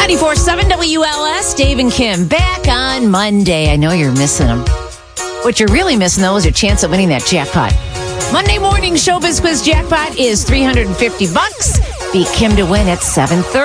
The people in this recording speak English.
94.7 WLS, Dave and Kim, back on Monday. I know you're missing them. What you're really missing, though, is your chance of winning that jackpot. Monday morning Showbiz Quiz jackpot is $350. Beat Kim to win at 7:30.